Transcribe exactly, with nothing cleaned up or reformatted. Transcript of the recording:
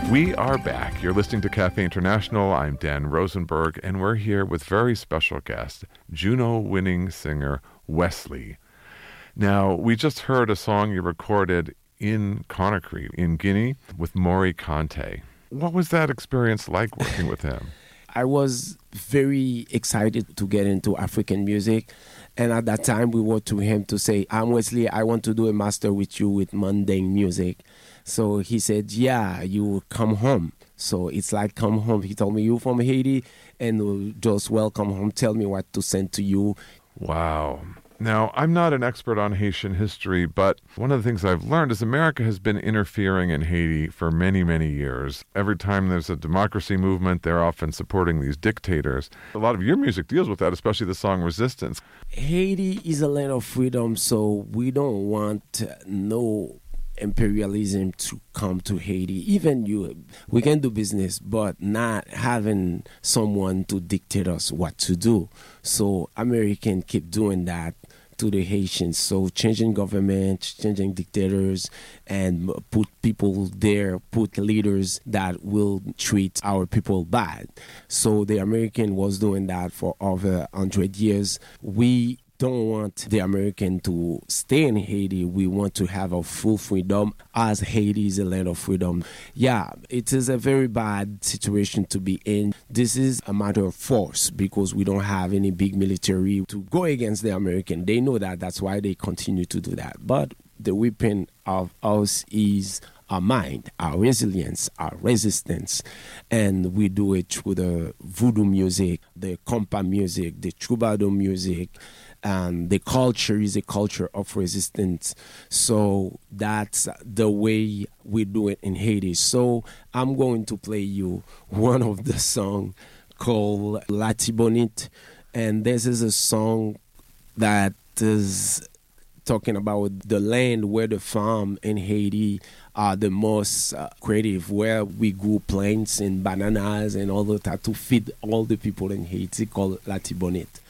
We are back. You're listening to Cafe International. I'm Dan Rosenberg, and we're here with very special guest, Juno-winning singer Wesley. Now, we just heard a song you recorded in Conakry, in Guinea, with Maury Conte. What was that experience like working with him? I was very excited to get into African music. And at that time, we wrote to him to say, I'm Wesley, I want to do a master with you with mundane music. So he said, yeah, you come home. So it's like come home. He told me, you from Haiti, and just welcome home. Tell me what to send to you. Wow. Now, I'm not an expert on Haitian history, but one of the things I've learned is America has been interfering in Haiti for many, many years. Every time there's a democracy movement, they're often supporting these dictators. A lot of your music deals with that, especially the song Resistance. Haiti is a land of freedom, so we don't want no imperialism to come to Haiti. Even you, we can do business, but not having someone to dictate us what to do. So Americans keep doing that to the Haitians. So changing government, changing dictators, and put people there, put leaders that will treat our people bad. So the American was doing that for over one hundred years. We don't want the American to stay in Haiti. We want to have a full freedom, as Haiti is a land of freedom. Yeah, it is a very bad situation to be in. This is a matter of force because we don't have any big military to go against the American. They know that. That's why they continue to do that. But the weapon of us is our mind, our resilience, our resistance. And we do it through the voodoo music, the compa music, the troubadour music. And the culture is a culture of resistance. So that's the way we do it in Haiti. So I'm going to play you one of the songs called Latibonite. And this is a song that is talking about the land where the farm in Haiti are the most uh, creative, where we grow plants and bananas and all of that to feed all the people in Haiti, called Latibonite.